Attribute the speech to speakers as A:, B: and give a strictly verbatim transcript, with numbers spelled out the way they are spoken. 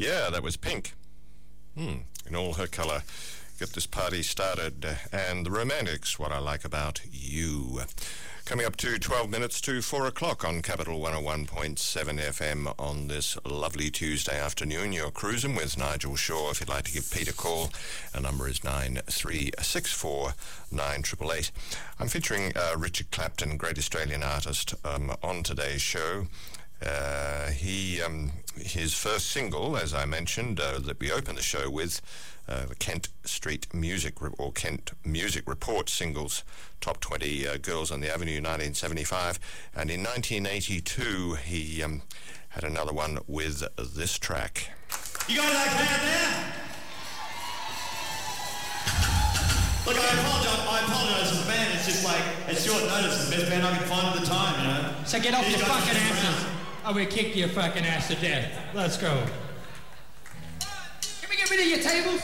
A: Yeah, that was Pink. Hmm, in all her colour. Get this party started. Uh, and The Romantics, What I Like About You. Coming up to twelve minutes to four o'clock on Capital one oh one point seven F M on this lovely Tuesday afternoon. You're cruising with Nigel Shaw. If you'd like to give Pete a call, our number is nine three six four nine eight eight eight. I'm featuring uh, Richard Clapton, great Australian artist, um, on today's show. Uh, he um, his first single, as I mentioned, uh, that we opened the show with, uh, the Kent Street Music Re- or Kent Music Report singles, top twenty uh, Girls on the Avenue, nineteen seventy-five, and in nineteen eighty-two he um, had another one with this track.
B: You guys okay out there? Look, I apologise. I apologise to the band. It's just like it's short notice. It's the best band I can find at the time, you know.
C: So get off
B: These
C: your
B: guys
C: fucking
B: are just
C: asses.
B: around.
C: Oh, we kick your fucking ass to death. Let's go. Can we get rid of your tables?